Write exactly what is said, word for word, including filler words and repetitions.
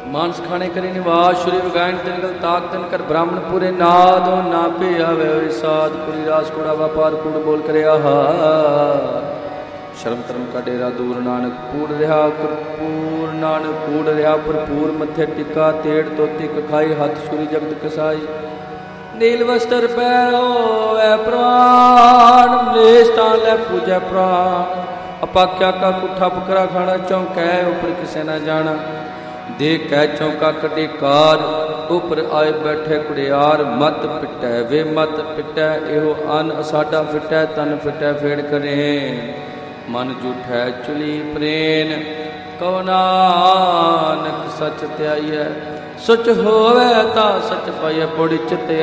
ਮਾਨਸ ਖਾਣੇ ਕਰੇ ਨਿਵਾਸ ਸ਼੍ਰੀ ਵਿਗਾਇਨ ਤਿਨ ਗਲ ਤਾਕ ਤਿਨ ਕਰ ਬ੍ਰਾਹਮਣ ਪੁਰੇ ਨਾਦੋ ਨਾ ਪੇ ਆਵੇ ਹੋਏ ਸਾਧ ਕੁੜੀ ਰਾਸ ਕੁੜਾ ਵਪਾਰ ਕੂੜ ਬੋਲ ਕਰਿਆ ਹਾ ਸ਼ਰਮ ਧਰਮ ਕਾ ਡੇਰਾ ਦੂਰ ਨਾਨਕ ਕੂੜ ਰਿਹਾ ਕਰਪੂਰ ਨਾਨਕ ਕੂੜ ਰਿਹਾ ਭਰਪੂਰ ਮੱਥੇ ਟਿੱਕਾ ਤੇੜ ਤੋਤੀ ਕਖਾਈ ਹੱਥ ਛੁਰੀ ਜਗਤ ਕਸਾਈ ਨੀਲ ਵਸਤਰ ਪੈਰੋ ਪ੍ਰਾਣ ਮਲੇਸ਼ ਤਾਂ ਲੈ ਪੂਜੈ ਪ੍ਰਾਣ ਅਪਾਕਿਆ ਕਾ ਕੁੱਠਾ ਬਕਰਾ ਖਾਣਾ ਚੌਂਕੈ ਉਪਰ ਕਿਸੇ ਨਾ ਜਾਣਾ ਦੇਖ ਕਹਿ ਚੌਂਕਾ ਕੱਢੇ ਕਾਰ ਉਪਰ ਆਏ ਬੈਠੇ ਕੁੜਿਆਰ ਮਤ ਪਿਟੈ ਵੇ ਮਤ ਪਿਟੈ ਇਹੋ ਅਨ ਸਾਡਾ ਫਿਟੈ ਤਨ ਫਿਟੈ ਫੇੜ ਕਰੇ ਮਨ ਝੂਠੈ ਚੁਲੀ ਪ੍ਰੇਨ ਕਉ ਨਾਨਕ ਸਚ ਧਿਆਈਐ ਸਚ ਹੋਵੇ ਤਾਂ ਸਚ ਪਾਈਐ ਬੁੜੀ ਚਿਤ